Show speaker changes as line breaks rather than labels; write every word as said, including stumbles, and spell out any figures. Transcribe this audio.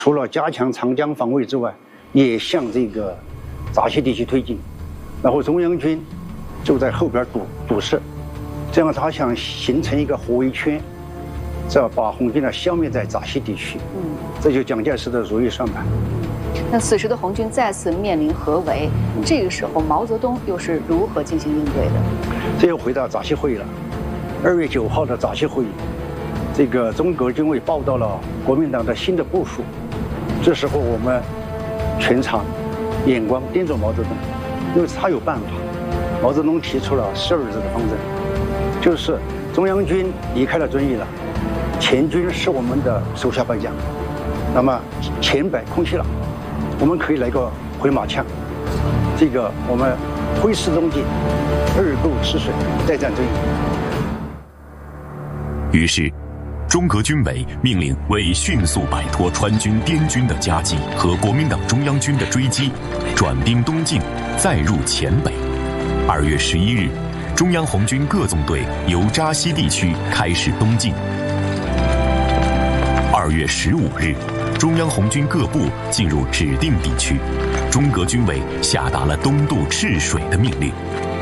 除了加强长江防卫之外，也向这个闸西地区推进。然后中央军就在后边堵堵塞，这样他想形成一个合围圈，这样把红军呢消灭在闸西地区。嗯，这就蒋介石的如意算盘。
那此时的红军再次面临合围，这个时候毛泽东又是如何进行应对的？
这又回到闸西会议了。二月九号的闸西会议，这个中革军委报道了国民党的新的部署。这时候我们全场眼光盯着毛泽东，因为他有办法。毛泽东提出了十二字的方针，就是中央军离开了遵义了，前军是我们的手下败将，那么前摆空虚了，我们可以来个回马枪，这个我们挥师东进，二渡赤水，再战遵义。
于是中革军委命令为迅速摆脱川军滇军的夹击和国民党中央军的追击，转兵东进，再入黔北。二月十一日，中央红军各纵队由闸西地区开始东进。二月十五日，中央红军各部进入指定地区，中革军委下达了东渡赤水的命令。